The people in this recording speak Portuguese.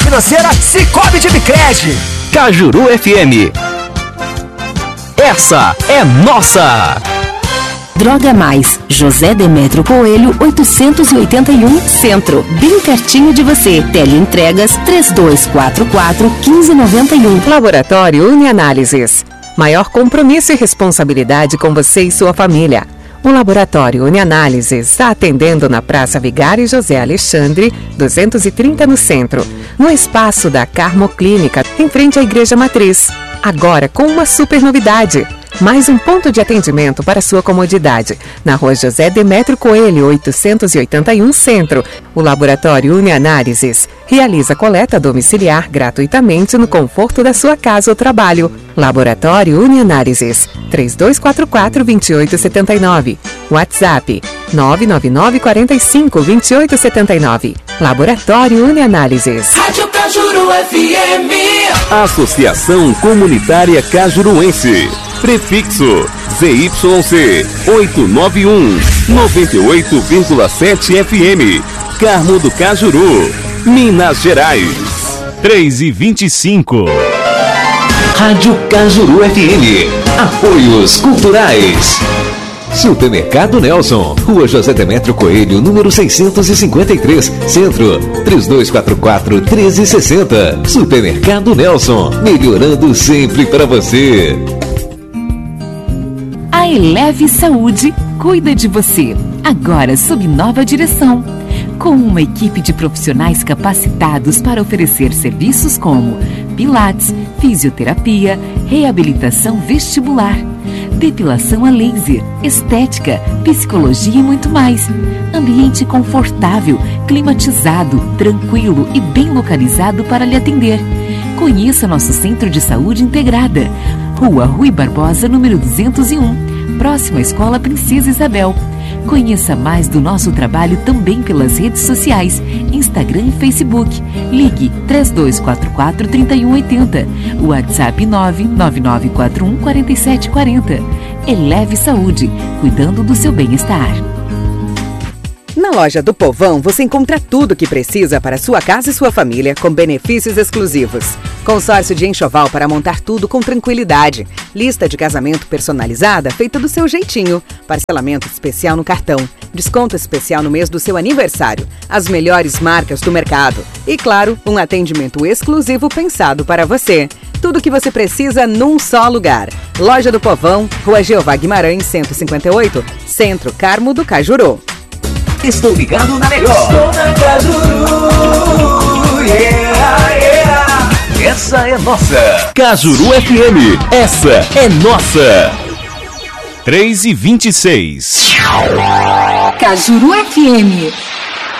financeira Cicobi Dibicred. Cajuru FM. Essa é nossa. Droga Mais, José Demétrio Coelho, 881 Centro, bem pertinho de você. Teleentregas 3244-1591. Laboratório UniAnálises, maior compromisso e responsabilidade com você e sua família. O Laboratório UniAnálises está atendendo na Praça Vigário José Alexandre, 230 no centro, no espaço da Carmo Clínica, em frente à Igreja Matriz. Agora com uma super novidade. Mais um ponto de atendimento para sua comodidade. Na Rua José Demétrio Coelho, 881 Centro. O Laboratório UniAnálises realiza coleta domiciliar gratuitamente no conforto da sua casa ou trabalho. Laboratório UniAnálises, 3244-2879. WhatsApp, 999-45-2879. Laboratório UniAnálises. Rádio Cajuru FM. Associação Comunitária Cajuruense. Prefixo ZYC 891 98,7 FM. Carmo do Cajuru, Minas Gerais. 3h25. Rádio Cajuru FM. Apoios Culturais. Supermercado Nelson, Rua José Demétrio Coelho, número 653, Centro, 3244-1360. Supermercado Nelson, melhorando sempre para você. A Eleve Saúde cuida de você, agora sob nova direção. Com uma equipe de profissionais capacitados para oferecer serviços como pilates, fisioterapia, reabilitação vestibular, depilação a laser, estética, psicologia e muito mais. Ambiente confortável, climatizado, tranquilo e bem localizado para lhe atender. Conheça nosso Centro de Saúde Integrada, Rua Rui Barbosa, número 201, próximo à Escola Princesa Isabel. Conheça mais do nosso trabalho também pelas redes sociais, Instagram e Facebook. Ligue 3244-3180, WhatsApp 99941-4740. Eleve Saúde, cuidando do seu bem-estar. Na loja do Povão você encontra tudo o que precisa para sua casa e sua família com benefícios exclusivos. Consórcio de enxoval para montar tudo com tranquilidade. Lista de casamento personalizada feita do seu jeitinho. Parcelamento especial no cartão. Desconto especial no mês do seu aniversário. As melhores marcas do mercado. E claro, um atendimento exclusivo pensado para você. Tudo o que você precisa num só lugar. Loja do Povão, Rua Jeová Guimarães, 158, Centro, Carmo do Cajuru. Estou ligado na melhor. Estou na Cajuru, yeah, yeah. Essa é nossa. Cajuru FM. Essa é nossa. 3h26. Cajuru FM.